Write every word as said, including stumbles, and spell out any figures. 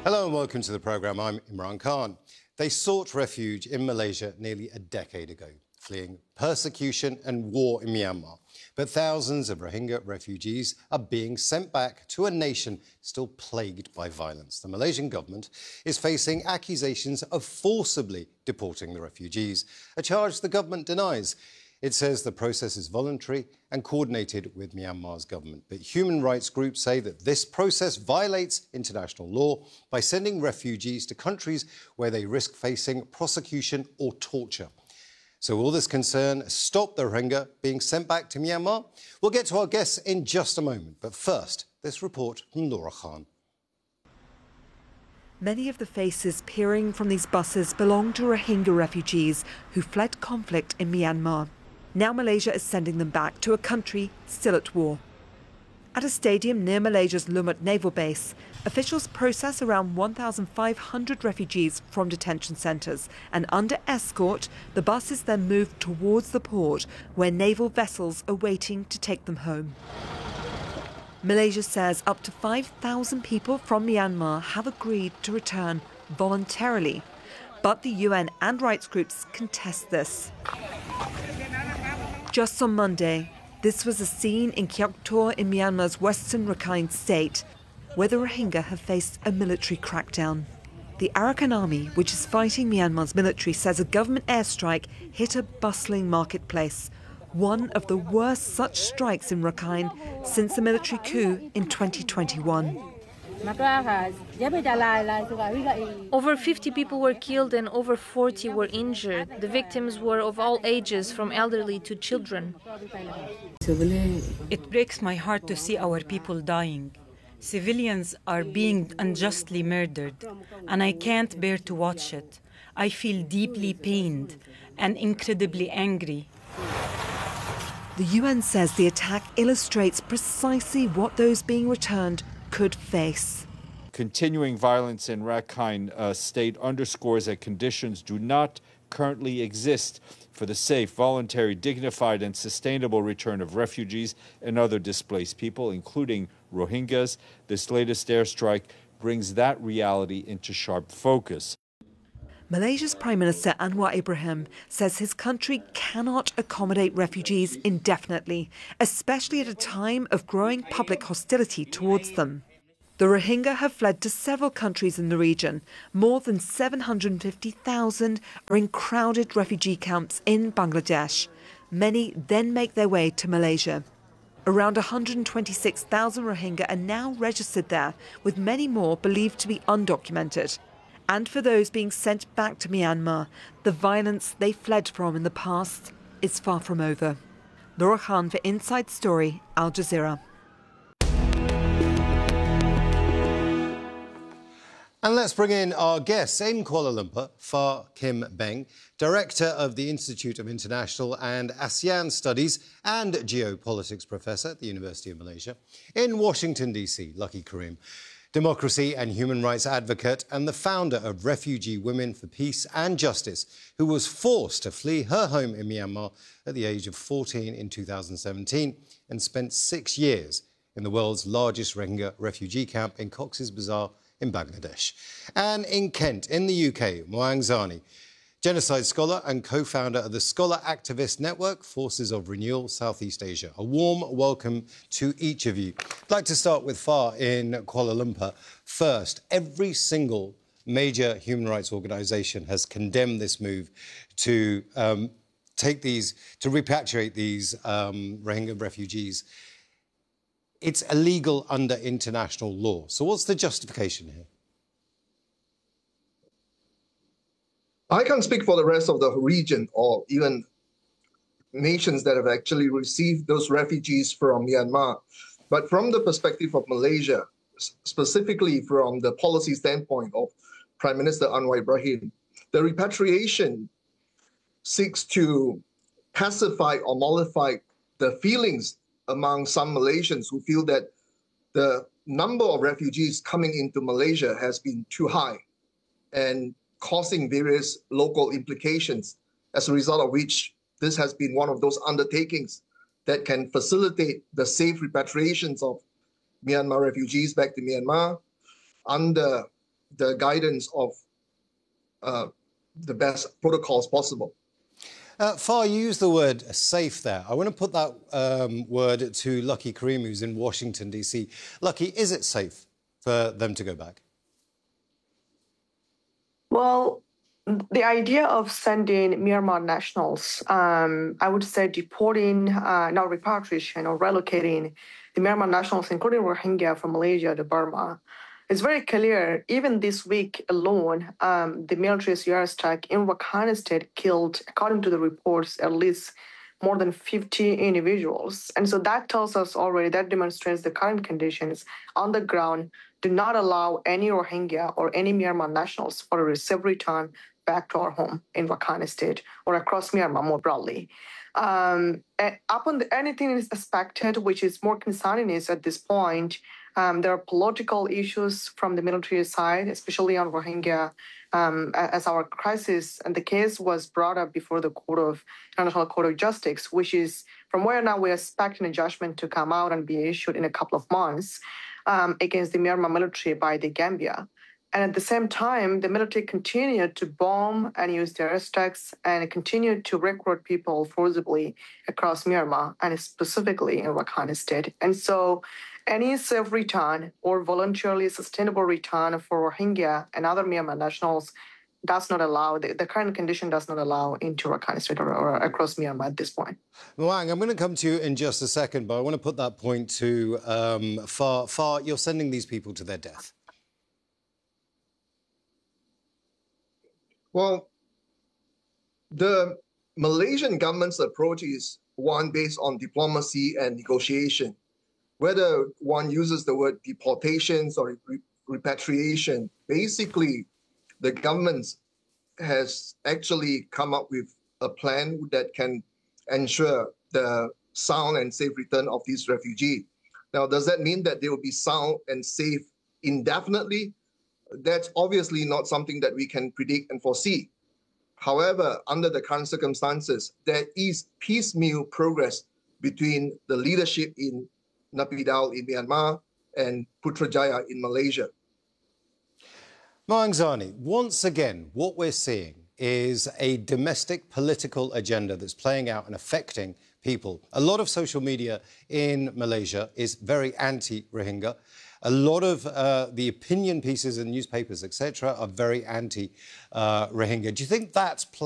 Hello and welcome to the programme. I'm Imran Khan. They sought refuge in Malaysia nearly a decade ago, fleeing persecution and war in Myanmar. But thousands of Rohingya refugees are being sent back to a nation still plagued by violence. The Malaysian government is facing accusations of forcibly deporting the refugees, a charge the government denies. It says the process is voluntary and coordinated with Myanmar's government. But human rights groups say that this process violates international law by sending refugees to countries where they risk facing prosecution or torture. So will this concern stop the Rohingya being sent back to Myanmar? We'll get to our guests in just a moment. But first, this report from Laura Khan. Many of the faces peering from these buses belong to Rohingya refugees who fled conflict in Myanmar. Now Malaysia is sending them back to a country still at war. At a stadium near Malaysia's Lumut Naval Base, officials process around one thousand five hundred refugees from detention centres, and under escort, the bus is then moved towards the port where naval vessels are waiting to take them home. Malaysia says up to five thousand people from Myanmar have agreed to return voluntarily, but the U N and rights groups contest this. Just on Monday, this was a scene in Kiok Tor in Myanmar's western Rakhine state, where the Rohingya have faced a military crackdown. The Arakan army, which is fighting Myanmar's military, says a government airstrike hit a bustling marketplace, one of the worst such strikes in Rakhine since the military coup in twenty twenty-one. Over fifty people were killed and over forty were injured. The victims were of all ages, from elderly to children. It breaks my heart to see our people dying. Civilians are being unjustly murdered, and I can't bear to watch it. I feel deeply pained and incredibly angry. The U N says the attack illustrates precisely what those being returned could face. Continuing violence in Rakhine uh, state underscores that conditions do not currently exist for the safe, voluntary, dignified and sustainable return of refugees and other displaced people, including Rohingyas. This latest airstrike brings that reality into sharp focus. Malaysia's Prime Minister Anwar Ibrahim says his country cannot accommodate refugees indefinitely, especially at a time of growing public hostility towards them. The Rohingya have fled to several countries in the region. More than seven hundred fifty thousand are in crowded refugee camps in Bangladesh. Many then make their way to Malaysia. Around one hundred twenty-six thousand Rohingya are now registered there, with many more believed to be undocumented. And for those being sent back to Myanmar, the violence they fled from in the past is far from over. Laura Khan for Inside Story, Al Jazeera. And let's bring in our guests in Kuala Lumpur, Fah Kim Beng, Director of the Institute of International and ASEAN Studies and Geopolitics Professor at the University of Malaysia. In Washington, D C, Lucky Karim, democracy and human rights advocate and the founder of Refugee Women for Peace and Justice, who was forced to flee her home in Myanmar at the age of fourteen in two thousand seventeen and spent six years in the world's largest Rohingya refugee camp in Cox's Bazar in Bangladesh. And in Kent, in the U K, Muang Zani, genocide scholar and co-founder of the Scholar Activist Network, Forces of Renewal, Southeast Asia. A warm welcome to each of you. I'd like to start with Fah in Kuala Lumpur. First, every single major human rights organisation has condemned this move to um, take these, to repatriate these um, Rohingya refugees. It's illegal under international law. So what's the justification here? I can't speak for the rest of the region or even nations that have actually received those refugees from Myanmar. But from the perspective of Malaysia, specifically from the policy standpoint of Prime Minister Anwar Ibrahim, the repatriation seeks to pacify or mollify the feelings among some Malaysians who feel that the number of refugees coming into Malaysia has been too high and causing various local implications, as a result of which this has been one of those undertakings that can facilitate the safe repatriations of Myanmar refugees back to Myanmar under the guidance of uh, the best protocols possible. Uh, Far, you used the word safe there. I want to put that um, word to Lucky Karim, who's in Washington, D C. Lucky, is it safe for them to go back? Well, the idea of sending Myanmar nationals, um, I would say deporting, uh, not repatriation or relocating the Myanmar nationals, including Rohingya from Malaysia to Burma, is very clear. Even this week alone, um, the military's airstrike in Rakhine State killed, according to the reports, at least more than fifty individuals. And so that tells us already, that demonstrates the current conditions on the ground do not allow any Rohingya or any Myanmar nationals for a safe return back to our home in Rakhine State or across Myanmar more broadly. Um, upon the, anything is expected, which is more concerning is at this point, um, there are political issues from the military side, especially on Rohingya, um, as our crisis and the case was brought up before the Court of International Court of Justice, which is from where now we're expecting a judgment to come out and be issued in a couple of months um, against the Myanmar military by the Gambia. And at the same time, the military continued to bomb and use their airstrikes and continued to recruit people forcibly across Myanmar and specifically in Rakhine State. And so any safe return or voluntarily sustainable return for Rohingya and other Myanmar nationals does not allow, the, the current condition does not allow into Rakhine State or, or across Myanmar at this point. Muang, I'm going to come to you in just a second, but I want to put that point to um, Far. Far, you're sending these people to their death. Well, the Malaysian government's approach is one based on diplomacy and negotiation. Whether one uses the word deportations or re repatriation, basically the government has actually come up with a plan that can ensure the sound and safe return of these refugees. Now, does that mean that they will be sound and safe indefinitely? That's obviously not something that we can predict and foresee. However, under the current circumstances, there is piecemeal progress between the leadership in Naypyidaw in Myanmar and Putrajaya in Malaysia. Muang Zani, once again, what we're seeing is a domestic political agenda that's playing out and affecting people. A lot of social media in Malaysia is very anti-Rohingya. A lot of uh, the opinion pieces in newspapers, et cetera, are very anti-Rohingya. Uh, Do you think that's